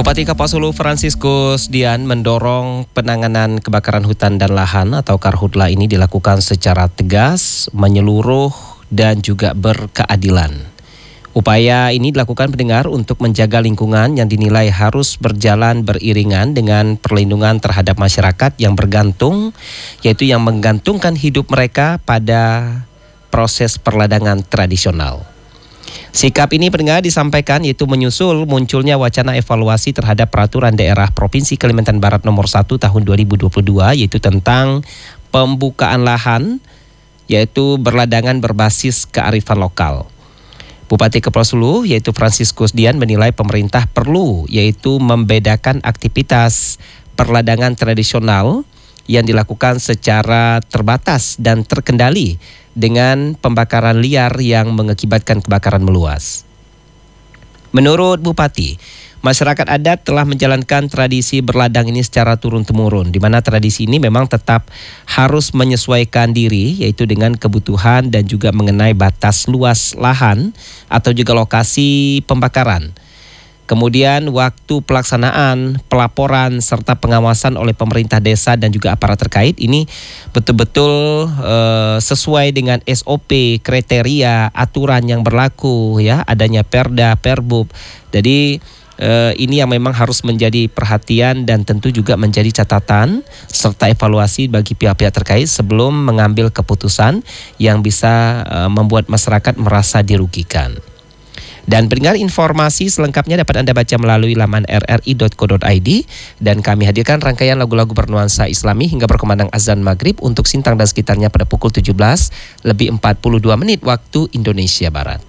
Bupati Kapuas Hulu Fransiskus Dian mendorong penanganan kebakaran hutan dan lahan atau Karhutla ini dilakukan secara tegas, menyeluruh dan juga berkeadilan. Upaya ini dilakukan pendengar untuk menjaga lingkungan yang dinilai harus berjalan beriringan dengan perlindungan terhadap masyarakat yang bergantung, yaitu yang menggantungkan hidup mereka pada proses perladangan tradisional. Sikap ini pendengar disampaikan yaitu menyusul munculnya wacana evaluasi terhadap peraturan daerah Provinsi Kalimantan Barat nomor 1 tahun 2022 yaitu tentang pembukaan lahan yaitu berladangan berbasis kearifan lokal. Bupati Kapuas Hulu yaitu Fransiskus Dian menilai pemerintah perlu yaitu membedakan aktivitas perladangan tradisional yang dilakukan secara terbatas dan terkendali dengan pembakaran liar yang mengakibatkan kebakaran meluas. Menurut Bupati, masyarakat adat telah menjalankan tradisi berladang ini secara turun-temurun, di mana tradisi ini memang tetap harus menyesuaikan diri, yaitu dengan kebutuhan dan juga mengenai batas luas lahan atau juga lokasi pembakaran. Kemudian waktu pelaksanaan, pelaporan serta pengawasan oleh pemerintah desa dan juga aparat terkait ini betul-betul sesuai dengan SOP, kriteria, aturan yang berlaku ya, adanya Perda, Perbub. Jadi ini yang memang harus menjadi perhatian dan tentu juga menjadi catatan serta evaluasi bagi pihak-pihak terkait sebelum mengambil keputusan yang bisa membuat masyarakat merasa dirugikan. Dan pendengar, informasi selengkapnya dapat Anda baca melalui laman rri.co.id dan kami hadirkan rangkaian lagu-lagu bernuansa Islami hingga berkumandang azan maghrib untuk Sintang dan sekitarnya pada pukul 17:42 waktu Indonesia Barat.